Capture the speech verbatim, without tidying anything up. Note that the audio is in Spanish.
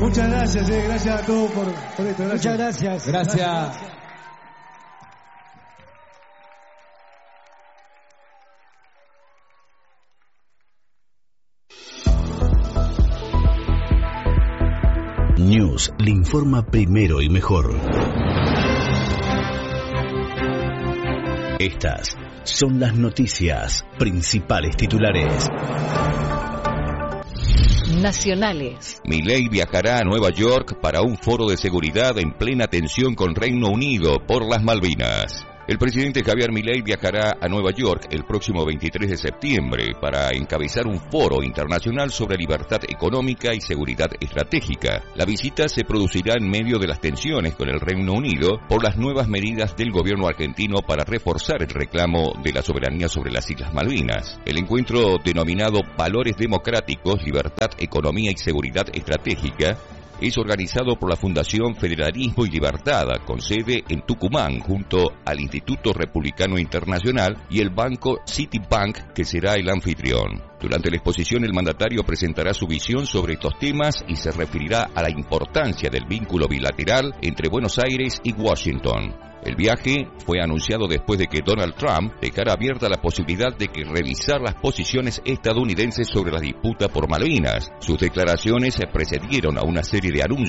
Muchas gracias, eh, gracias a todos por, por esto. Gracias. Muchas gracias. Gracias. gracias. News le informa primero y mejor. Estas son las noticias, principales titulares. Nacionales. Milei viajará a Nueva York para un foro de seguridad en plena tensión con Reino Unido por las Malvinas. El presidente Javier Milei viajará a Nueva York el próximo veintitrés de septiembre para encabezar un foro internacional sobre libertad económica y seguridad estratégica. La visita se producirá en medio de las tensiones con el Reino Unido por las nuevas medidas del gobierno argentino para reforzar el reclamo de la soberanía sobre las Islas Malvinas. El encuentro denominado Valores Democráticos, Libertad, Economía y Seguridad Estratégica es organizado por la Fundación Federalismo y Libertad, con sede en Tucumán, junto al Instituto Republicano Internacional y el banco Citibank, que será el anfitrión. Durante la exposición, el mandatario presentará su visión sobre estos temas y se referirá a la importancia del vínculo bilateral entre Buenos Aires y Washington. El viaje fue anunciado después de que Donald Trump dejara abierta la posibilidad de que revisar las posiciones estadounidenses sobre la disputa por Malvinas. Sus declaraciones precedieron a una serie de anuncios